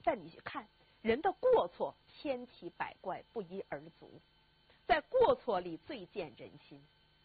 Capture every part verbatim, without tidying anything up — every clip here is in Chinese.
但你去看人的过错，千奇百怪，不一而足。在过错里最见人心。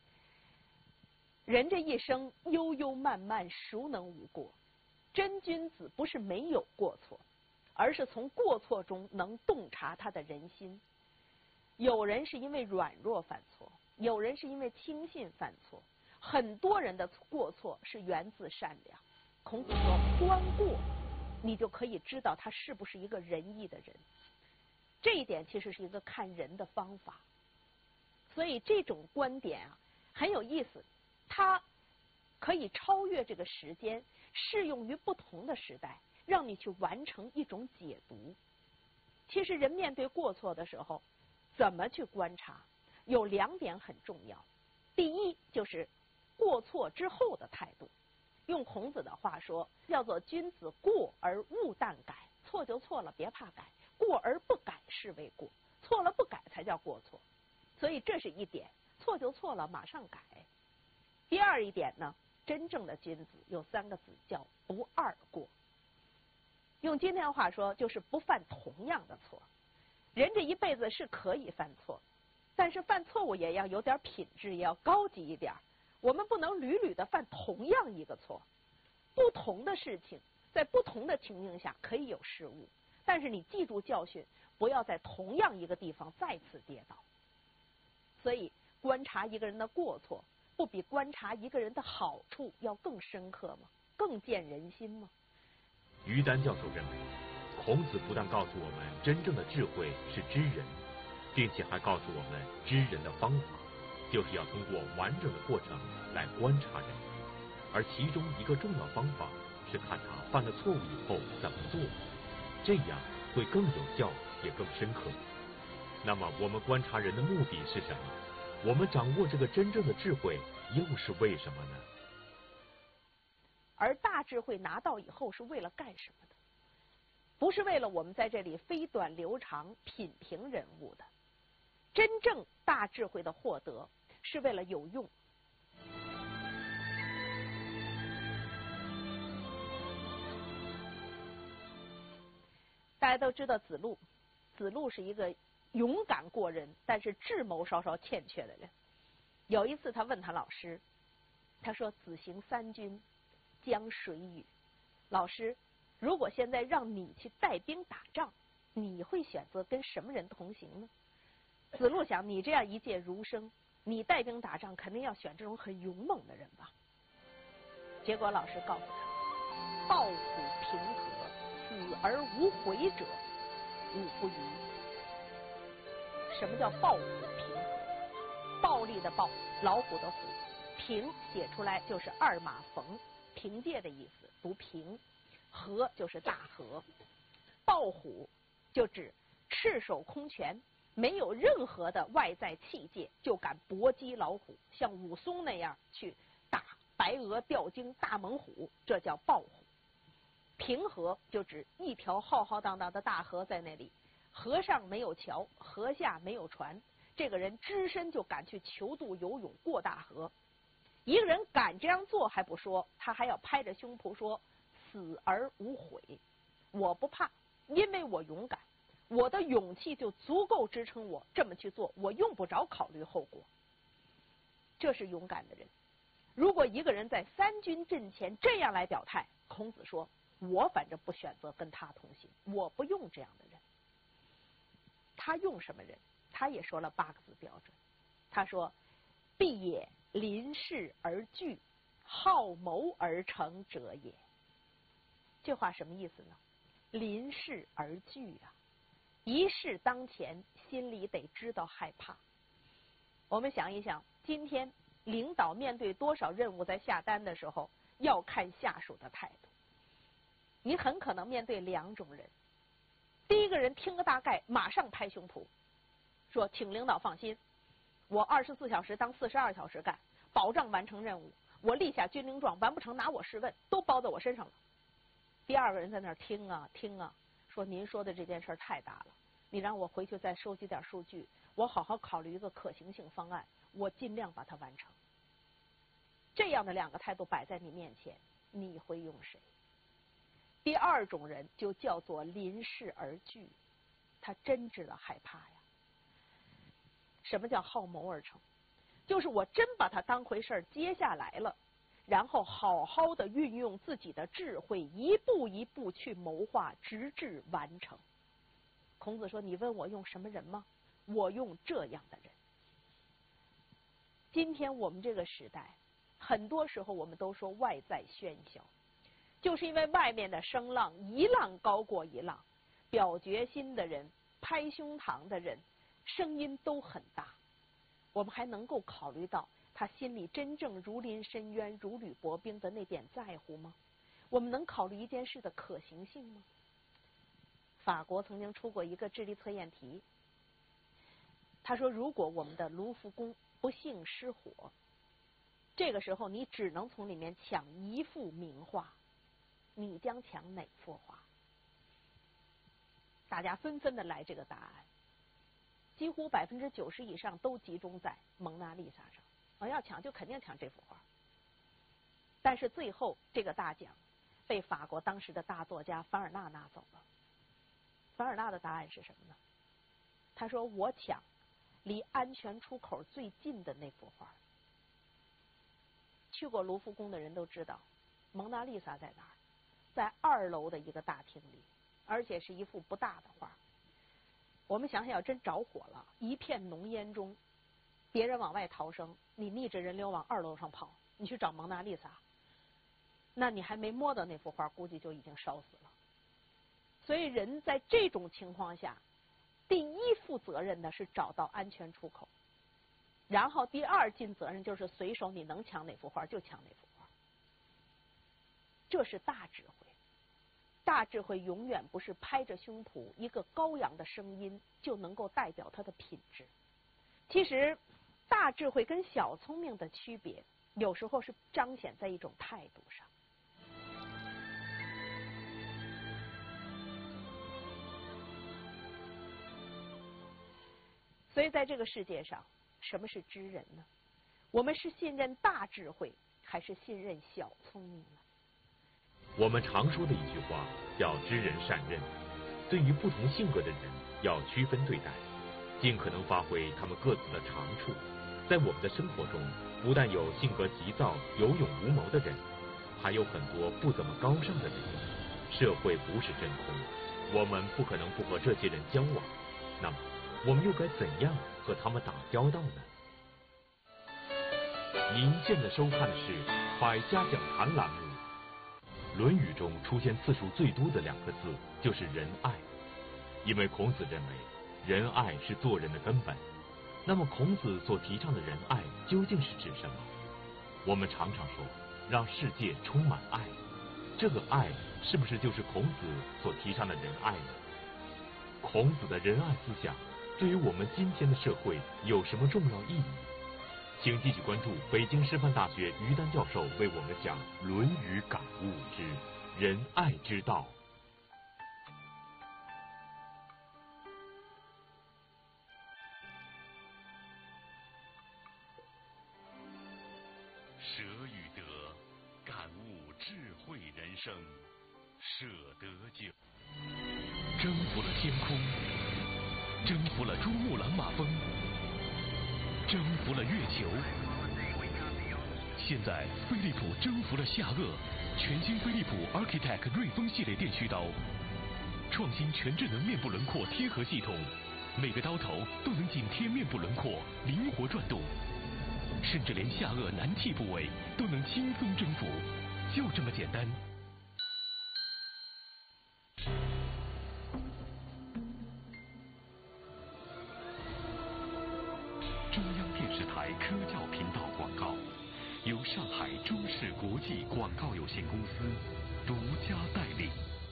人这一生悠悠漫漫，孰能无过？真君子不是没有过错，而是从过错中能洞察他的人心。有人是因为软弱犯错，有人是因为轻信犯错，很多人的过错是源自善良。孔子说，观过你就可以知道他是不是一个仁义的人。这一点其实是一个看人的方法。所以这种观点啊很有意思，它可以超越这个时间，适用于不同的时代，让你去完成一种解读。其实人面对过错的时候，怎么去观察，有两点很重要。第一就是过错之后的态度，用孔子的话说，叫做君子过而勿惮改。错就错了，别怕改，过而不改是为过，错了不改才叫过错。所以这是一点，错就错了，马上改。第二一点呢，真正的君子有三个字，叫不二过。用今天话说，就是不犯同样的错。人这一辈子是可以犯错，但是犯错误也要有点品质，也要高级一点。我们不能屡屡的犯同样一个错。不同的事情在不同的情境下可以有失误，但是你记住教训，不要在同样一个地方再次跌倒。所以观察一个人的过错，不比观察一个人的好处要更深刻吗？更见人心吗？ 于丹教授认为，孔子不但告诉我们真正的智慧是知人，并且还告诉我们知人的方法，就是要通过完整的过程来观察人。而其中一个重要方法是看他犯了错误以后怎么做，这样会更有效也更深刻。那么我们观察人的目的是什么？我们掌握这个真正的智慧又是为什么呢？ 而大智慧拿到以后是为了干什么的？不是为了我们在这里飞短流长品评人物的。真正大智慧的获得是为了有用。大家都知道子路，子路是一个勇敢过人，但是智谋稍稍欠缺的人。有一次他问他老师，他说子行三军，将谁与？老师，如果现在让你去带兵打仗，你会选择跟什么人同行呢？子路想，你这样一介儒生，你带兵打仗肯定要选这种很勇猛的人吧。结果老师告诉他，抱虎平和，死而无悔者，吾不疑。什么叫抱虎平和？暴力的暴，老虎的虎，平写出来就是二马逢，凭借的意思，读平。和就是大和。抱虎就指赤手空拳，没有任何的外在器械就敢搏击老虎，像武松那样去打白鹅、吊睛、大猛虎，这叫抱虎。平和就指一条浩浩荡荡的大河在那里，河上没有桥，河下没有船，这个人只身就敢去求渡游泳过大河。一个人敢这样做还不说，他还要拍着胸脯说死而无悔，我不怕，因为我勇敢，我的勇气就足够支撑我这么去做，我用不着考虑后果。这是勇敢的人。如果一个人在三军阵前这样来表态，孔子说，我反正不选择跟他同行，我不用这样的人。他用什么人？他也说了八个字标准。他说，必也临事而惧，好谋而成者也。这话什么意思呢？临事而惧啊，一事当前，心里得知道害怕。我们想一想，今天领导面对多少任务，在下单的时候要看下属的态度。你很可能面对两种人，第一个人听个大概，马上拍胸脯说，请领导放心，我二十四小时当四十二小时干，保障完成任务，我立下军令状，完不成拿我试问，都包在我身上了。第二个人在那儿听啊听啊，说您说的这件事太大了，你让我回去再收集点数据，我好好考虑一个可行性方案，我尽量把它完成。这样的两个态度摆在你面前，你会用谁？ 第二种人就叫做临事而惧，他真知道害怕呀。什么叫好谋而成？就是我真把它当回事儿接下来了，然后好好的运用自己的智慧，一步一步去谋划，直至完成。孔子说，你问我用什么人吗？我用这样的人。今天我们这个时代，很多时候我们都说外在喧嚣，就是因为外面的声浪一浪高过一浪，表决心的人、拍胸膛的人，声音都很大。我们还能够考虑到他心里真正如临深渊、如履薄冰的那点在乎吗？我们能考虑一件事的可行性吗？法国曾经出过一个智力测验题，他说，如果我们的卢浮宫不幸失火，这个时候你只能从里面抢一幅名画，你将抢哪幅画？大家纷纷的来这个答案，几乎百分之九十以上都集中在蒙娜丽莎上。我要抢就肯定抢这幅画。但是最后这个大奖被法国当时的大作家凡尔纳拿走了。凡尔纳的答案是什么呢？他说，我抢离安全出口最近的那幅画。去过卢浮宫的人都知道，蒙娜丽莎在哪儿？在二楼的一个大厅里，而且是一幅不大的画。我们想想，要真着火了，一片浓烟中，别人往外逃生，你逆着人流往二楼上跑，你去找蒙娜丽莎，那你还没摸到那幅画，估计就已经烧死了。所以人在这种情况下，第一负责任的是找到安全出口，然后第二尽责任就是随手你能抢哪幅画就抢哪幅画。这是大智慧。大智慧永远不是拍着胸脯一个高扬的声音就能够代表它的品质。其实大智慧跟小聪明的区别，有时候是彰显在一种态度上。所以在这个世界上，什么是知人呢？我们是信任大智慧，还是信任小聪明呢？ 我们常说的一句话叫知人善任，对于不同性格的人要区分对待，尽可能发挥他们各自的长处。在我们的生活中，不但有性格急躁、有勇无谋的人，还有很多不怎么高尚的人。社会不是真空，我们不可能不和这些人交往。那么，我们又该怎样和他们打交道呢？您现在收看的是《百家讲坛》栏目。《论语》中出现次数最多的两个字就是仁爱，因为孔子认为仁爱是做人的根本。那么孔子所提倡的仁爱究竟是指什么？我们常常说让世界充满爱，这个爱是不是就是孔子所提倡的仁爱呢？孔子的仁爱思想对于我们今天的社会有什么重要意义？请继续关注北京师范大学于丹教授为我们讲《论语感悟之仁爱之道》。 舍与得，感悟智慧人生，舍得酒。征服了天空，征服了珠穆朗玛峰，征服了月球。现在飞利浦征服了下颚，全新飞利浦 Architect 锐风系列电须刀，创新全智能面部轮廓贴合系统，每个刀头都能紧贴面部轮廓，灵活转动，甚至连下颚难剔部位都能轻松征服，就这么简单。中央电视台科教频道广告由上海中视国际广告有限公司独家代理。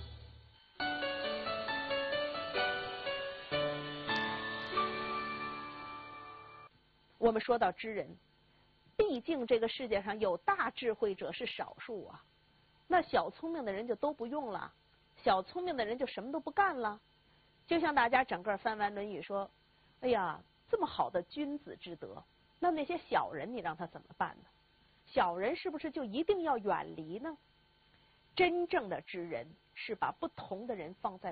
我们说到知人，毕竟这个世界上有大智慧者是少数啊，那小聪明的人就都不用了，小聪明的人就什么都不干了。就像大家整个翻完《论语》说，哎呀，这么好的君子之德，那那些小人你让他怎么办呢？小人是不是就一定要远离呢？真正的知人是把不同的人放在